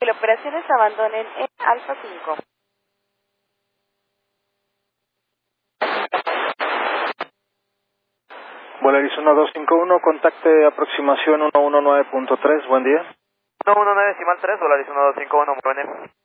Que las operaciones abandonen en Alfa 5. Vuelo Arizona 251, contacte aproximación 119.3, buen día. 119 decimal 3, Vuelo Arizona 251, muy buen día.